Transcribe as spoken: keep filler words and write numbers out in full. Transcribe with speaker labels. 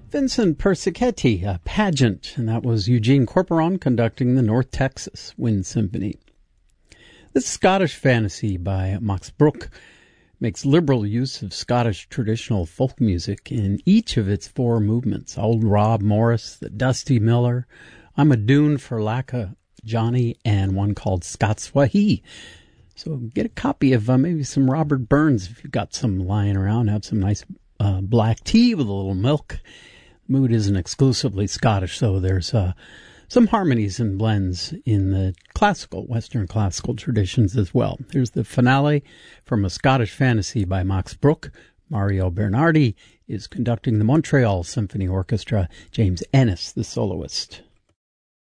Speaker 1: Vincent Persichetti, a pageant, and that was Eugene Corporon conducting the North Texas Wind Symphony. This Scottish fantasy by Max Bruch makes liberal use of Scottish traditional folk music in each of its four movements. Old Rob Morris, the Dusty Miller, I'm a Dune for Lacka Johnny, and one called Scots Wahee. So get a copy of uh, maybe some Robert Burns if you've got some lying around. Have some nice uh, black tea with a little milk. Mood isn't exclusively Scottish, so there's uh, some harmonies and blends in the classical, Western classical traditions as well. Here's the finale from A Scottish Fantasy by Max Bruch. Mario Bernardi is conducting the Montreal Symphony Orchestra. James Ennis, the soloist.